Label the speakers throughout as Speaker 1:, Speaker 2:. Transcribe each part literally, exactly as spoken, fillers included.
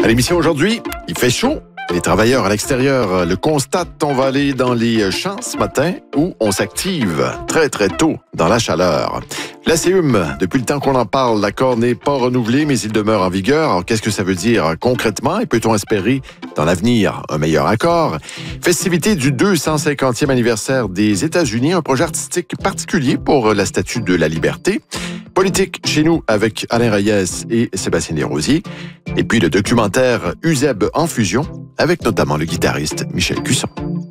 Speaker 1: À l'émission aujourd'hui, il fait chaud. Les travailleurs à l'extérieur le constatent. On va aller dans les champs ce matin où on s'active très, très tôt dans la chaleur. La C E U M, depuis le temps qu'on en parle, l'accord n'est pas renouvelé, mais il demeure en vigueur. Alors, qu'est-ce que ça veut dire concrètement et peut-on espérer dans l'avenir un meilleur accord? Festivité du deux cent cinquantième anniversaire des États-Unis, un projet artistique particulier pour la Statue de la Liberté. Politique chez nous avec Alain Reyes et Sébastien Desrosiers. Et puis le documentaire U Z E B en fusion avec notamment le guitariste Michel Cusson.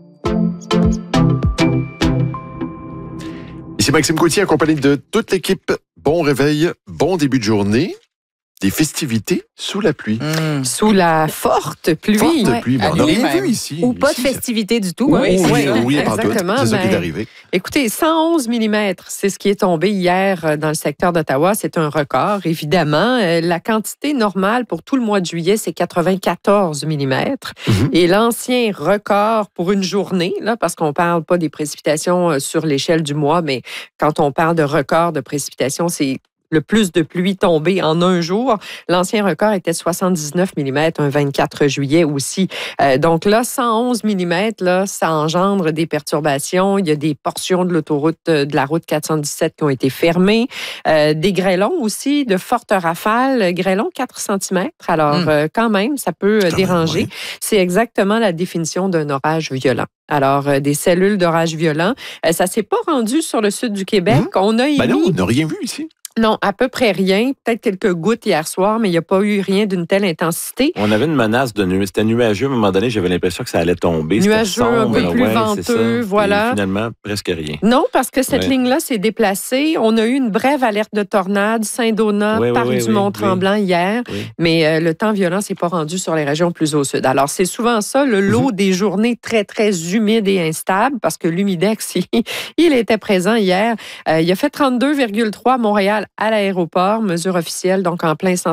Speaker 1: Ici Maxime Gauthier, accompagné de toute l'équipe. Bon réveil, bon début de journée. Des festivités sous la pluie.
Speaker 2: Mmh. Sous la forte pluie.
Speaker 1: Forte
Speaker 2: ouais.
Speaker 1: pluie, mais on n'a rien vu ici.
Speaker 2: Ou pas
Speaker 1: ici,
Speaker 2: de festivités du tout.
Speaker 1: Oui,
Speaker 2: hein.
Speaker 1: oui, oui, oui,
Speaker 2: exactement.
Speaker 1: C'est ça qui est
Speaker 2: mais,
Speaker 1: arrivé.
Speaker 2: Écoutez, cent onze millimètres, c'est ce qui est tombé hier dans le secteur d'Ottawa. C'est un record, évidemment. La quantité normale pour tout le mois de juillet, c'est quatre-vingt-quatorze millimètres. Mm-hmm. Et l'ancien record pour une journée, là, parce qu'on ne parle pas des précipitations sur l'échelle du mois, mais quand on parle de record de précipitations, c'est le plus de pluie tombée en un jour. L'ancien record était soixante-dix-neuf millimètres, un vingt-quatre juillet aussi. Euh, donc là, cent onze millimètres, là, ça engendre des perturbations. Il y a des portions de l'autoroute, de la route quatre cent dix-sept qui ont été fermées. Euh, des grêlons aussi, de fortes rafales. Grêlons quatre centimètres. Alors, mmh. euh, quand même, ça peut quand déranger. Même, oui. C'est exactement la définition d'un orage violent. Alors, euh, des cellules d'orage violent. Euh, ça ne s'est pas rendu sur le sud du Québec. Mmh. On a émis...
Speaker 1: Ben non, on n'a rien vu ici.
Speaker 2: Non, à peu près rien. Peut-être quelques gouttes hier soir, mais il n'y a pas eu rien d'une telle intensité.
Speaker 3: On avait une menace de nuit. C'était nuageux. À un moment donné, j'avais l'impression que ça allait tomber.
Speaker 2: Nuageux, sombre, un peu plus ouais, venteux, voilà.
Speaker 3: Et finalement, presque rien.
Speaker 2: Non, parce que cette ouais. ligne-là s'est déplacée. On a eu une brève alerte de tornade, Saint-Donat, oui, par oui, du oui, Mont-Tremblant oui. hier, oui. mais euh, le temps violent ne s'est pas rendu sur les régions plus au sud. Alors, c'est souvent ça, le lot mm-hmm. des journées très, très humides et instables, parce que l'humidex, il, il était présent hier. Euh, il a fait trente-deux virgule trois à Montréal à l'aéroport, mesure officielle, donc en plein centre